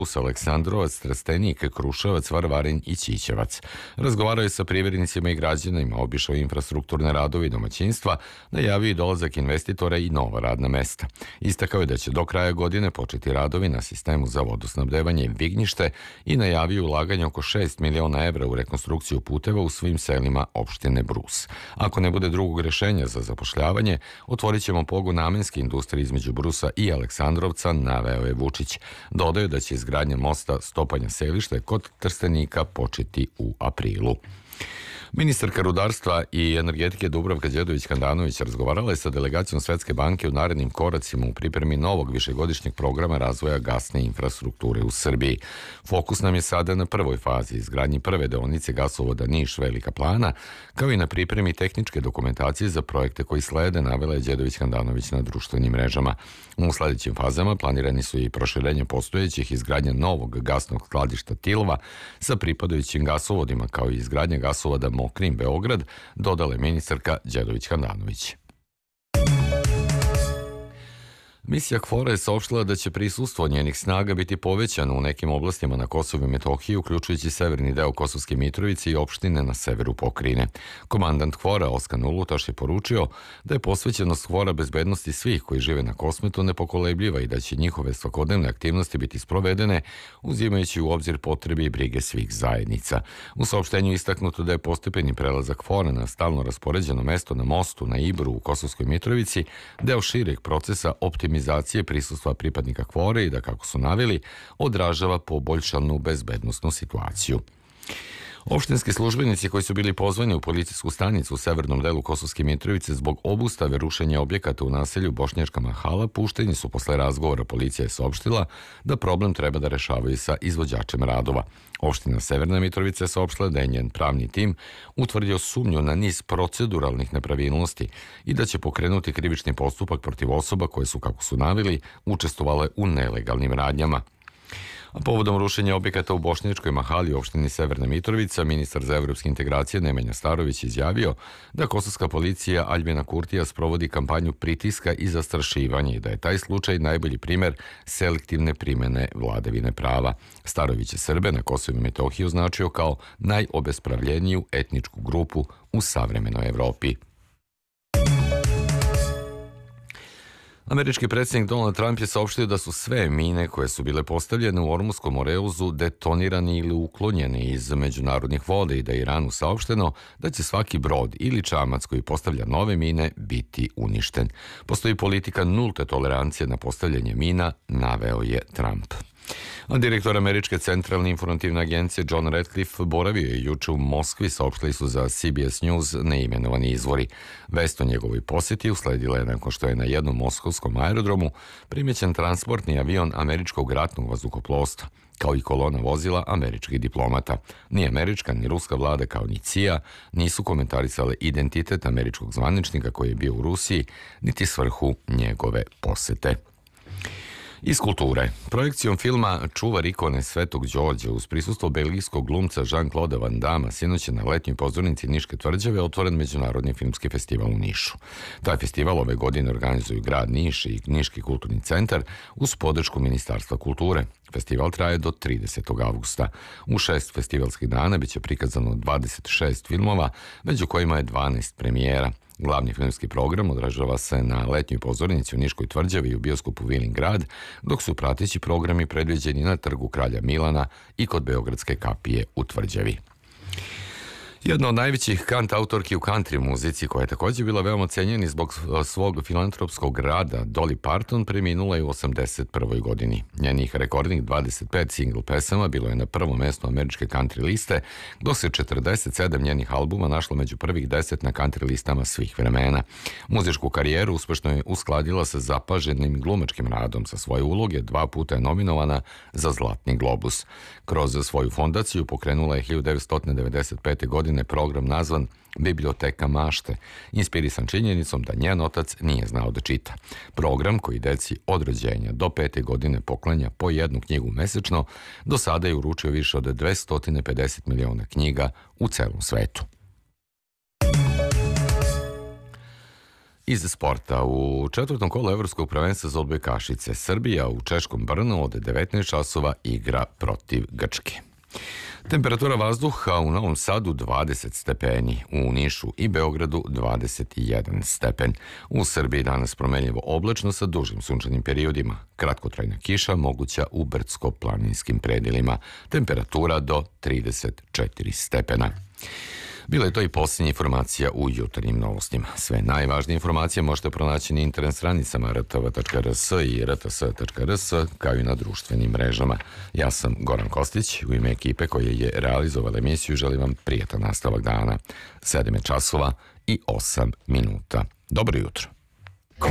Aleksandrovac, Trstenik, Kruševac, Varvarin i Ćićevac. Razgovarao je sa privrednicima i građanima, obišao infrastrukturne radove i domaćinstva, najavio i dolazak investitora i nova radna mesta. Istakao je da će do kraja godine početi radovi na sistemu za vodosnabdevanje Vignjište i najavio ulaganje oko 6 miliona evra u rekonstrukciju puteva u svim selima opštine Brus. Ako ne bude drugog rešenja za zapošljavanje, otvorit ćemo pogon namenske industrije između Brusa i Aleksandrovca, naveo je Vučić. Dodao da će izgradnja mosta Stopanja Selište kod Trstenika početi u aprilu. Ministarka rudarstva i energetike Dubravka Đedović-Handanović razgovarala je sa delegacijom Svetske banke u narednim koracima u pripremi novog višegodišnjeg programa razvoja gasne infrastrukture u Srbiji. Fokus nam je sada na prvoj fazi izgradnji prve deonice gasovoda Niš-Velika Plana, kao i na pripremi tehničke dokumentacije za projekte koji slede, navela je Đedović-Handanović na društvenim mrežama. U sledećim fazama planirani su i proširenje postojećih, izgradnja novog gasnog skladišta Tilva sa pripadajućim gasovodima, kao i izgradnja gasovoda Mokrin Beograd, dodala je ministarka Đedović-Handanović. Misija KFOR-a je saopštila da će prisustvo njenih snaga biti povećano u nekim oblastima na Kosovu i Metohiji, uključujući severni deo Kosovske Mitrovice i opštine na severu pokrajine. Komandant KFOR-a Oskan Ulutaš je poručio da je posvećenost KFOR-a bezbednosti svih koji žive na Kosmetu nepokolebljiva i da će njihove svakodnevne aktivnosti biti sprovedene uzimajući u obzir potrebe i brige svih zajednica. U saopštenju istaknuto da je postepeni prelazak KFOR-a na stalno raspoređeno mesto na mostu na Ibru u Kosovskoj Mitrovici deo šireg procesa optimizacije prisustva pripadnika KFOR-a i da, kako su naveli, odražava poboljšanu bezbednosnu situaciju. Opštinski službenici koji su bili pozvani u policijsku stanicu u severnom delu Kosovske Mitrovice zbog obustave rušenja objekata u naselju Bošnjačka Mahala pušteni su posle razgovora. Policija je saopštila da problem treba da rešavaju sa izvođačem radova. Opština Severna Mitrovica je saopštila da je njen pravni tim utvrdio sumnju na niz proceduralnih nepravilnosti i da će pokrenuti krivični postupak protiv osoba koje su, kako su naveli, učestvovale u nelegalnim radnjama. A povodom rušenja objekata u Bošnjačkoj Mahali u opštini Severna Mitrovica, ministar za evropske integracije Nemanja Starović izjavio da kosovska policija Aljbina Kurtija sprovodi kampanju pritiska i zastrašivanja i da je taj slučaj najbolji primer selektivne primene vladavine prava. Starović je Srbe na Kosovu i Metohiji označio kao najobespravljeniju etničku grupu u savremenoj Evropi. Američki predsjednik Donald Trump je saopštio da su sve mine koje su bile postavljene u Ormuskom Moreuzu detonirani ili uklonjene iz međunarodnih voda i da je Iranu saopšteno da će svaki brod ili čamac koji postavlja nove mine biti uništen. Postoji politika nulte tolerancije na postavljanje mina, naveo je Trump. A direktor Američke centralne informativne agencije John Ratcliffe boravio je juče u Moskvi, saopštili su za CBS News neimenovani izvori. Vest o njegovoj posjeti usledila je nakon što je na jednom moskovskom aerodromu primećen transportni avion američkog ratnog vazduhoplovstva, kao i kolona vozila američkih diplomata. Ni američka, ni ruska vlada, kao ni CIA, nisu komentarisale identitet američkog zvaničnika koji je bio u Rusiji, niti svrhu njegove posete. Iz kulture. Projekcijom filma Čuvar ikone Svetog Đorđa uz prisustvo belgijskog glumca Jean-Claude Van Damme sinoć je na letnjoj pozornici Niške tvrđave otvoren Međunarodni filmski festival u Nišu. Taj festival ove godine organizuju grad Niš i Niški kulturni centar uz podršku Ministarstva kulture. Festival traje do 30. avgusta. U 6 festivalskih dana biće prikazano 26 filmova, među kojima je 12 premijera. Glavni filmski program odražava se na letnjoj pozornici u Niškoj tvrđavi i u bioskopu Vilin grad, dok su prateći programi predviđeni na trgu Kralja Milana i kod Beogradske kapije u tvrđavi. Jedna od najvećih kantautorki u country muzici, koja je također bila veoma cenjena zbog svog filantropskog rada, Dolly Parton, preminula je u 81. godini. Njenih rekordnih 25 single pesama bilo je na prvom mestu američke country liste, dok se 47 njenih albuma našlo među prvih 10 na country listama svih vremena. Muzičku karijeru uspešno je uskladila sa zapaženim glumačkim radom. Sa svoje uloge 2 puta je nominovana za Zlatni globus. Kroz svoju fondaciju pokrenula je 1995. godine program nazvan Biblioteka mašte, inspirisan činjenicom da njen otac nije znao da čita. Program koji deci od rođenja do 5. godine poklanja po jednu knjigu mesečno, do sada je uručio više od 250 miliona knjiga u celom svetu. Iz sporta, u četvrtom kolu evropskog prvenstva za odbojkašice Srbija u češkom Brnu od 19 časova igra protiv Grčke. Temperatura vazduha u Novom Sadu 20 stepeni, u Nišu i Beogradu 21 stepen. U Srbiji danas promenljivo oblačno sa dužim sunčanim periodima. Kratkotrajna kiša moguća u brdsko-planinskim predelima. Temperatura do 34 stepena. Bila je to i posljednja informacija u jutarnjim novostima. Sve najvažnije informacije možete pronaći na internet stranicama rtv.rs i rts.rs, kao i na društvenim mrežama. Ja sam Goran Kostić, u ime ekipe koja je realizovala emisiju želim vam prijatan nastavak dana. 7 je časova i 8 minuta. Dobro jutro.